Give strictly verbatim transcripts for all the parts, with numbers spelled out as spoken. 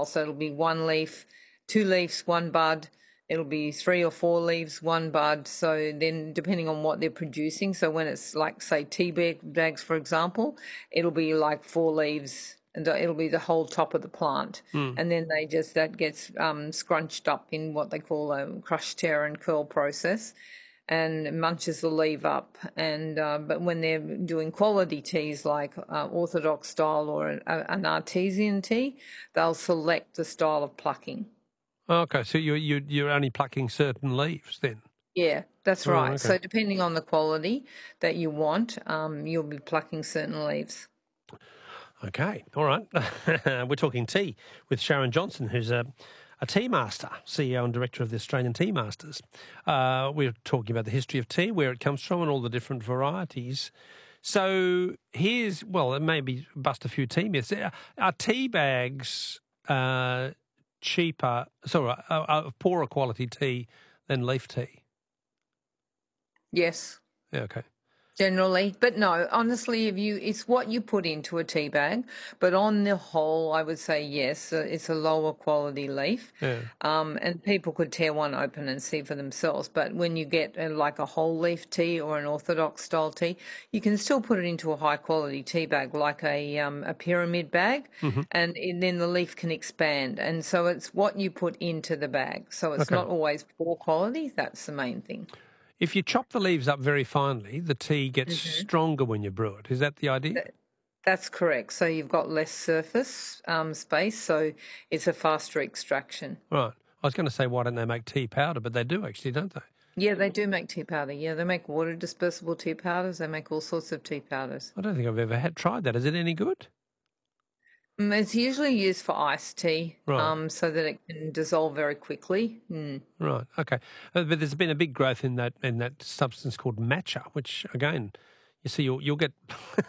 style. So it'll be one leaf, two leaves, one bud. It'll be three or four leaves, one bud. So then depending on what they're producing, so when it's like, say, tea bag, bags, for example, it'll be like four leaves and it'll be the whole top of the plant. Mm. And then they just, that gets um, scrunched up in what they call a crush, tear and curl process and munches the leaf up. And uh, but when they're doing quality teas like uh, orthodox style or an, an artesian tea, they'll select the style of plucking. Okay, so you you you're only plucking certain leaves then? Yeah, that's Oh, right. okay. So depending on the quality that you want, um, you'll be plucking certain leaves. Okay, all right. We're talking tea with Sharon Johnson, who's a, a tea master, C E O and director of the Australian Tea Masters. Uh, we're talking about the history of tea, where it comes from and all the different varieties. So here's, well, it maybe bust a few tea myths. Are tea bags uh, cheaper, sorry, uh, uh, poorer quality tea than leaf tea? Yes. Yeah, okay. Generally, but no, honestly, if you, it's what you put into a tea bag. But on the whole, I would say yes, uh, it's a lower quality leaf. Yeah. Um, and people could tear one open and see for themselves. But when you get uh, like a whole leaf tea or an orthodox style tea, you can still put it into a high quality tea bag, like a um, a pyramid bag, Mm-hmm. and, and then the leaf can expand. And so it's what you put into the bag. So it's Okay. not always poor quality. That's the main thing. If you chop the leaves up very finely, the tea gets Mm-hmm. stronger when you brew it. Is that the idea? That's correct. So you've got less surface um, space, so it's a faster extraction. Right. I was going to say, why don't they make tea powder? But they do actually, don't they? Yeah, they do make tea powder. Yeah, they make water dispersible tea powders. They make all sorts of tea powders. I don't think I've ever had tried that. Is it any good? Mm, It's usually used for iced tea, Right. um, so that it can dissolve very quickly. Mm. Right. Okay. Uh, But there's been a big growth in that in that substance called matcha, which again, you see, you'll you'll get.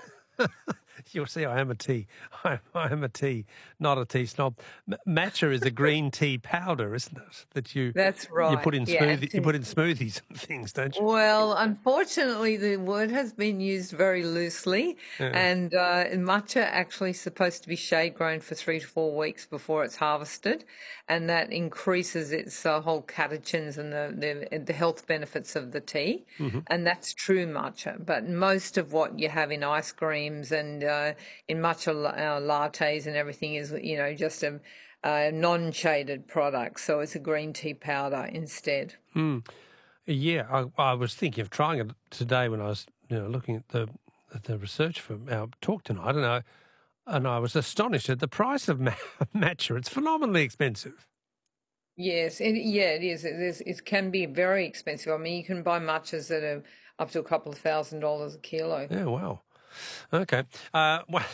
You'll see, I am a tea. I, I am a tea, not a tea snob. M- matcha is a green tea powder, isn't it? That you That's right. you put in Yeah, smoothie, you tea. put in smoothies and things, don't you? Well, unfortunately, the word has been used very loosely, Yeah. and uh, matcha actually supposed to be shade grown for three to four weeks before it's harvested, and that increases its uh, whole catechins and the, the the health benefits of the tea, Mm-hmm. and that's true matcha. But most of what you have in ice creams and uh, in matcha la- uh, lattes and everything is, you know, just a, a non-shaded product, so it's a green tea powder instead. Mm. Yeah, I, I was thinking of trying it today when I was, you know, looking at the at the research for our talk tonight. I don't know, and I was astonished at the price of ma- matcha. It's phenomenally expensive. Yes, it, yeah, it is. It is. It can be very expensive. I mean, you can buy matchas that are up to a couple of thousand dollars a kilo. Yeah, wow. Okay. Uh, well,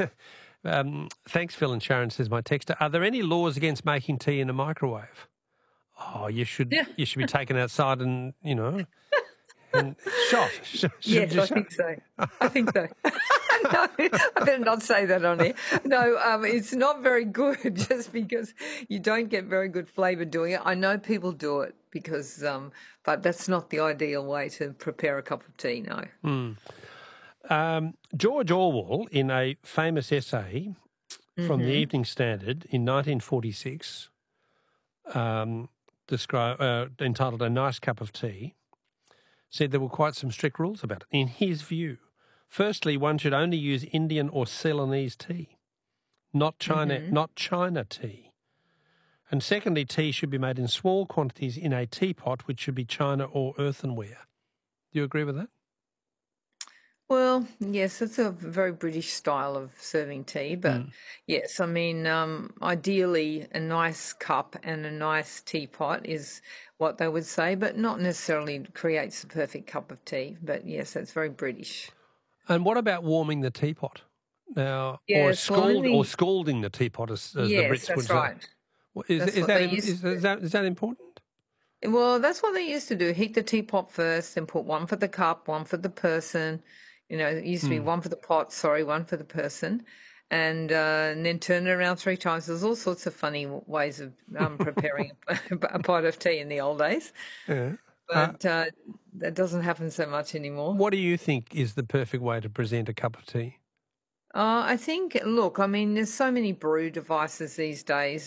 um, thanks, Phil and Sharon, says my texter. Are there any laws against making tea in a microwave? Oh, you should Yeah. you should be taken outside and, you know, and shot. Sh- Yes, shouldn't you I shot? think so. I think so. No, I better not say that on air. No, um, it's not very good just because you don't get very good flavour doing it. I know people do it because, um, but that's not the ideal way to prepare a cup of tea, no. Mm. Um, George Orwell, in a famous essay from the Mhm. Evening Standard in nineteen forty-six, um, describe, uh, entitled A Nice Cup of Tea, said there were quite some strict rules about it. In his view, firstly, one should only use Indian or Ceylonese tea, not China, Mhm. not China tea. And secondly, tea should be made in small quantities in a teapot, which should be china or earthenware. Do you agree with that? Well, yes, it's a very British style of serving tea, but Mm. yes, I mean, um, ideally a nice cup and a nice teapot is what they would say, but not necessarily creates the perfect cup of tea. But yes, that's very British. And what about warming the teapot? Now, or Yes, well, scald, or only scalding the teapot, as, as the yes, Brits would that's say. right. Well, Is, That's is, what that, they im- used is, to is, that, is that important? do. Well, that's what they used to do. Heat the teapot first and put one for the cup, one for the person. You know, it used to be Mm. one for the pot, sorry, one for the person. And, uh, and then turn it around three times. There's all sorts of funny w- ways of um, preparing a, a pot of tea in the old days. Yeah. Uh, But uh, that doesn't happen so much anymore. what do you think is the perfect way to present a cup of tea? Uh, I think, look, I mean, there's so many brew devices these days.